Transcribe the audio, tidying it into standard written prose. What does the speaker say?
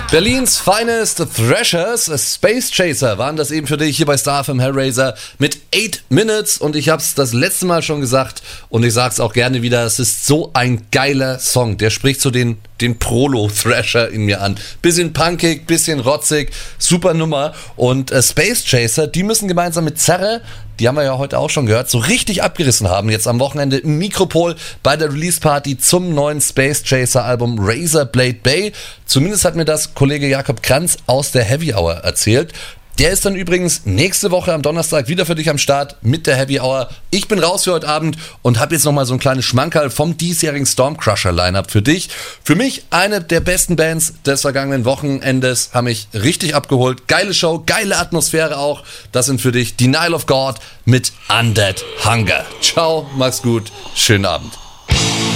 Berlins Finest Thrashers, Space Chaser, waren das eben für dich hier bei Star FM Hellraiser mit 8 Minutes. Und ich hab's das letzte Mal schon gesagt und ich sag's auch gerne wieder, es ist so ein geiler Song. Der spricht so den Prolo-Thrasher in mir an. Bisschen punkig, bisschen rotzig, super Nummer. Und Space Chaser, die müssen gemeinsam mit Zerre, die haben wir ja heute auch schon gehört, so richtig abgerissen haben. Jetzt am Wochenende im Mikropol bei der Release-Party zum neuen Space Chaser-Album Razorblade Bay. Zumindest hat mir das Kollege Jakob Kranz aus der Heavy Hour erzählt. Der ist dann übrigens nächste Woche am Donnerstag wieder für dich am Start mit der Heavy Hour. Ich bin raus für heute Abend und habe jetzt nochmal so ein kleines Schmankerl vom diesjährigen Stormcrusher-Line-Up für dich. Für mich eine der besten Bands des vergangenen Wochenendes, haben mich richtig abgeholt. Geile Show, geile Atmosphäre auch. Das sind für dich Denial of God mit Undead Hunger. Ciao, mach's gut, schönen Abend.